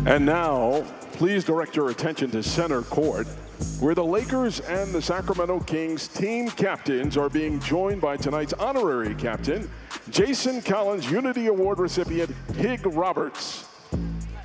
And now, please direct your attention to center court, where the Lakers and the Sacramento Kings team captains are being joined by tonight's honorary captain, Jason Collins Unity Award recipient, Hig Roberts.